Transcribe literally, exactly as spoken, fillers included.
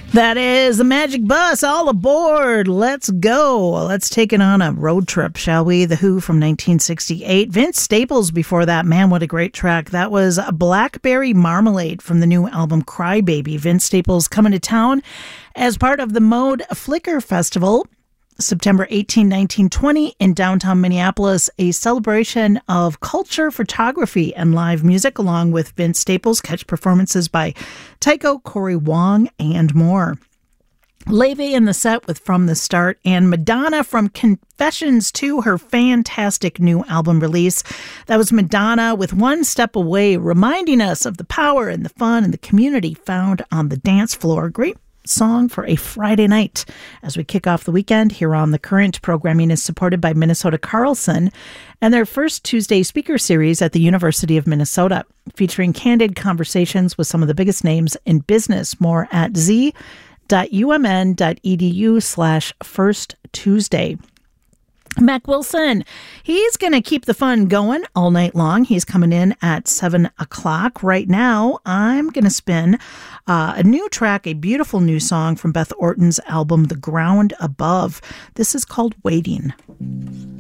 That is the Magic Bus. All aboard. Let's go. Let's take it on a road trip, shall we? The Who from nineteen sixty-eight. Vince Staples before that. Man, what a great track. That was Blackberry Marmalade from the new album Crybaby. Vince Staples coming to town as part of the Mode Flicker Festival, September eighteenth, nineteen twenty in downtown Minneapolis, a celebration of culture, photography, and live music, along with Vince Staples, catch performances by Tycho, Corey Wong, and more. Levy in the set with From the Start, and Madonna from Confessions to her fantastic new album release. That was Madonna with One Step Away, reminding us of the power and the fun and the community found on the dance floor. Great song for a Friday night as we kick off the weekend here on The Current. Programming is supported by Minnesota Carlson and their first Tuesday speaker series at the University of Minnesota, featuring candid conversations with some of the biggest names in business. More at z.umn.edu slash first Tuesday. Mac Wilson, he's going to keep the fun going all night long. He's coming in at seven o'clock. Right now, I'm going to spin uh, a new track, a beautiful new song from Beth Orton's album, The Ground Above. This is called Waiting.